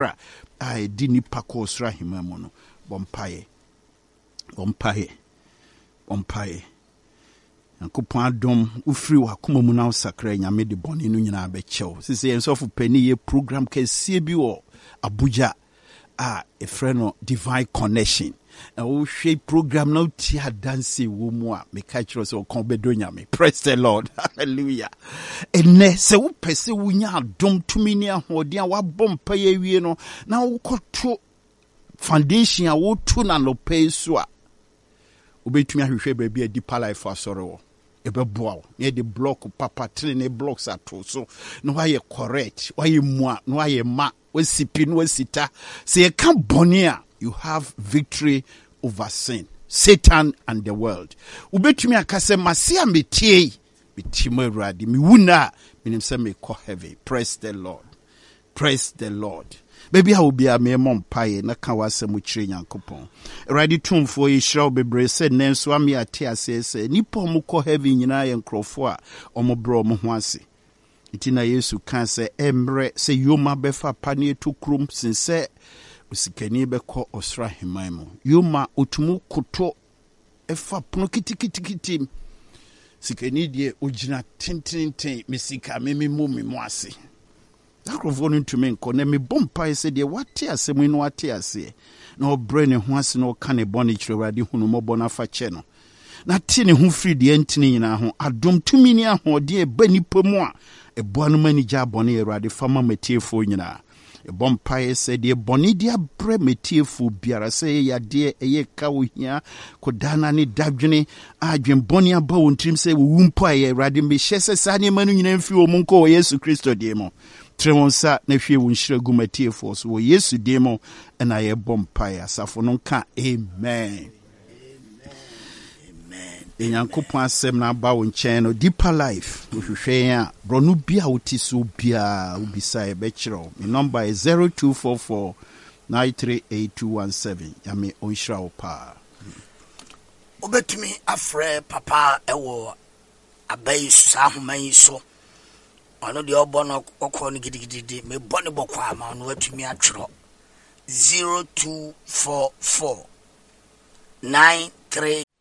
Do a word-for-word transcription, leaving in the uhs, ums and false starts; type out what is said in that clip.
I didn't pako sra himamono. Bompaye. Bompaye. Bompaye. Yankopon adom ufiri wakoma mu na usakra nyame de boni no nyina abechew. Sisi ensofu pani ye program kese bi wo Abuja a e friend no Divine Connection. Na wo hwe program na uti adanse wo mu a me ka kiro se okon bedo nyame. Praise the Lord. Hallelujah. Ene se wo pese wo nya adom tumi ni ahode a wabompa ye wie no na wo koto foundation a wo tu na no pay so a obetumi ahwehwe ba bi a deeper life asore wo ebe boa near the block papa three ne blocks ato so no why correct why mua no why ma we sipi no sita say can bonia you have victory over sin, Satan and the world. Ubetumi akase masia metie bitimo uradi mi wuna minim se me ko heavy. Praise the Lord. Praise the Lord. Baby, I will be a mere mompaye, na kawase muchiri nyankopon. Ready tune for ye shall be braced, then swami a tear says, Nipo muko heavy in I and crowfoa, or mo bro muhwasi. Itina yesu can say, Emre, say yuma befa panie to krum, since usikeni beko osra himaimo. Yuma utumu kuto efa punokiti kiti kiti. Sikeni die ujina tintin misika mimi mumi mwasi. Akrofo to me nko na me bompa ese de wate asemu no wate ase na obre ne ho ase na oka ne bone kirewade hunu mobo na fa che no na te ne ho firi de antini nyina ho adom tumi ni ahode e ba nipa mu a ebo anu mani ja bone erade fama metiefo nyina e bompa ese de bone de abre metiefo biara se ya de eye ka wo hia kodana ne dadwene adwen bone aba wontrim se wo wumpa ye erade me hyese sa ne manu nyina mfi wo munko wo Yesu Kristo de mo Tremonsa na hwe wonhyira gumatie for so Yesu demo na ye bompaya safo no ka amen. Amen. Enyankopon asem na ba wo nchen no deeper life hwehwe a bronu bia woti so bia ubisa e be kiro. My number is zero two four four nine three eight two one seven. Ya me onhyira wo pa. Obetumi afre papa ewo abai sa homan so. Ano de obono okọ ni gidigidi me bone bokwa ama no atumi atwero zero two four four nine three